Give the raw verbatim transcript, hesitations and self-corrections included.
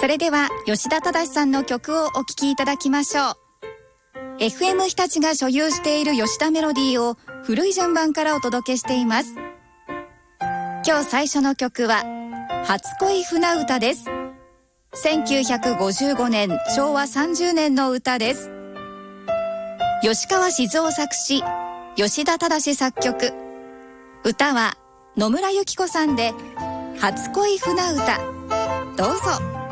それでは吉田忠さんの曲をお聴きいただきましょう。 エフエム 日立が所有している吉田メロディーを古い順番からお届けしています。今日最初の曲は初恋船歌です。せんきゅうひゃくごじゅうごねんしょうわさんじゅうねんの歌です。吉川静雄作詞、吉田忠作曲。歌は野村由紀子さんで初恋船歌。どうぞ。